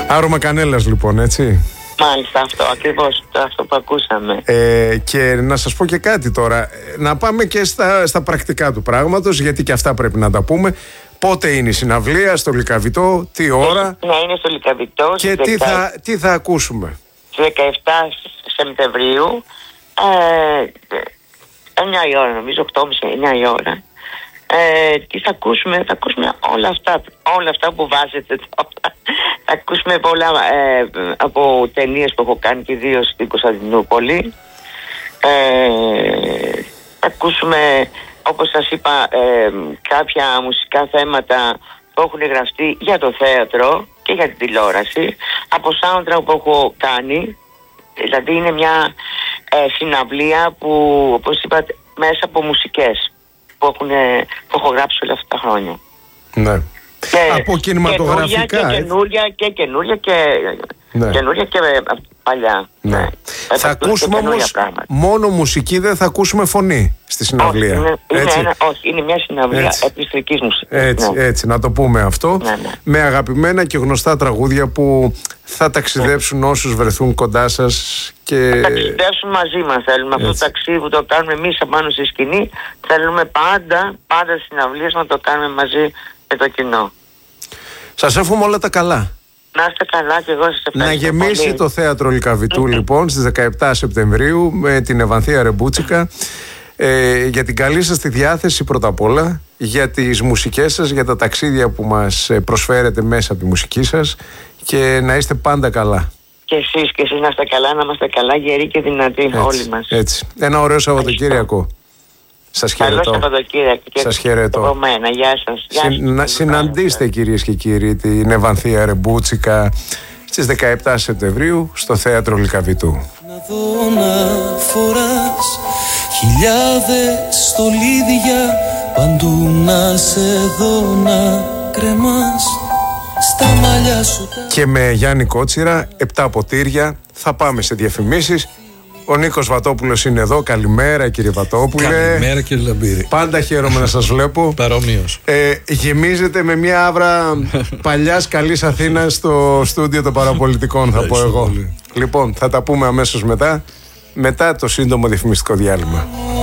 Άρωμα κανέλας λοιπόν, έτσι. Μάλιστα, αυτό ακριβώς, αυτό που ακούσαμε. Και να σας πω και κάτι τώρα. Να πάμε και στα πρακτικά του πράγματος, γιατί και αυτά πρέπει να τα πούμε. Πότε είναι η συναυλία, στο Λυκαβητό, τι ώρα? Να είναι στο Λυκαβητό. Και τι θα ακούσουμε? 17 Σεπτεμβρίου, 9 η ώρα νομίζω, 8.30-9 η ώρα. Τι θα ακούσουμε? Θα ακούσουμε όλα αυτά που βάζετε τώρα. Θα ακούσουμε πολλά από ταινίες που έχω κάνει και δύο στην Κωνσταντινούπολη. Θα ακούσουμε, όπως σας είπα, κάποια μουσικά θέματα που έχουν γραφτεί για το θέατρο και για την τηλεόραση, από soundtrack που έχω κάνει. Δηλαδή είναι μια συναυλία που, όπως είπατε, μέσα από μουσικές που έχω γράψει όλα αυτά τα χρόνια. Ναι. Από κινηματογραφικά. Και καινούρια και παλιά. Ναι. Θα ακούσουμε όμως μόνο μουσική, δεν θα ακούσουμε φωνή στη συναυλία. Όχι, είναι μια συναυλία επιστρικής μουσικής. Έτσι, να το πούμε αυτό. Ναι. Με αγαπημένα και γνωστά τραγούδια που θα ταξιδέψουν όσους βρεθούν κοντά σας. Θα ταξιδέψουν μαζί μας. Θέλουμε αυτό το ταξίδι που το κάνουμε εμείς απάνω στη σκηνή. Θέλουμε πάντα στις συναυλίες να το κάνουμε μαζί με το κοινό. Σας εύχομαι όλα τα καλά. Να είστε καλά και εγώ σας ευχαριστώ. Να γεμίσει πολύ το θέατρο Λυκαβητού λοιπόν στις 17 Σεπτεμβρίου με την Ευανθία Ρεμπούτσικα, για την καλή σας τη διάθεση πρώτα απ' όλα, για τις μουσικές σας, για τα ταξίδια που μας προσφέρετε μέσα από τη μουσική σας, και να είστε πάντα καλά. Και εσείς να είστε καλά, να είμαστε καλά, γεροί και δυνατοί όλοι μας. Έτσι. Ένα ωραίο Σαββατοκύριακο. Σας χαιρετώ. Σας χαιρετώ. Γεια σας. Να συναντήστε κυρίες και κύριοι την Ευανθία Ρεμπούτσικα στις 17 Σεπτεμβρίου στο θέατρο Λυκαβητού. Να δω να φοράς χιλιάδες στολίδια, παντού να σε δω να κρεμάς στα μαλλιά σου. Και με Γιάννη Κότσιρα, 7 ποτήρια, θα πάμε σε διαφημίσεις. Ο Νίκος Βατόπουλος είναι εδώ. Καλημέρα κύριε Βατόπουλε. Καλημέρα κύριε Λαμπύρη. Πάντα χαίρομαι να σας βλέπω. Παρομοίως. Γεμίζετε με μια άβρα παλιάς καλής Αθήνας στο στούντιο των παραπολιτικών, θα πω εγώ. Λοιπόν, θα τα πούμε αμέσως μετά το σύντομο διαφημιστικό διάλειμμα.